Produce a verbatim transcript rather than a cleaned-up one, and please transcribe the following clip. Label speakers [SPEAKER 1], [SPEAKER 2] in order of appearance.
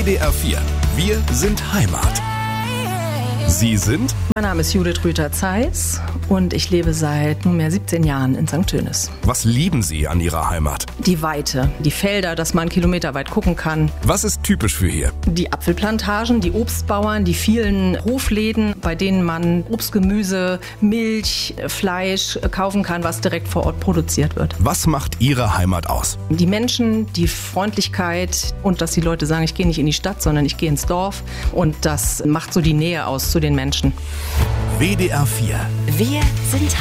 [SPEAKER 1] W D R vier. Wir sind Heimat. Sie sind?
[SPEAKER 2] Mein Name ist Judith Rüther-Zeiss und ich lebe seit nunmehr siebzehn Jahren in Sankt Tönis.
[SPEAKER 1] Was lieben Sie an Ihrer Heimat?
[SPEAKER 2] Die Weite, die Felder, dass man kilometerweit gucken kann.
[SPEAKER 1] Was ist typisch für hier?
[SPEAKER 2] Die Apfelplantagen, die Obstbauern, die vielen Hofläden, bei denen man Obst, Gemüse, Milch, Fleisch kaufen kann, was direkt vor Ort produziert wird.
[SPEAKER 1] Was macht Ihre Heimat aus?
[SPEAKER 2] Die Menschen, die Freundlichkeit und dass die Leute sagen, ich gehe nicht in die Stadt, sondern ich gehe ins Dorf. Und das macht so die Nähe aus zu den Menschen.
[SPEAKER 1] W D R vier.
[SPEAKER 3] Wir sind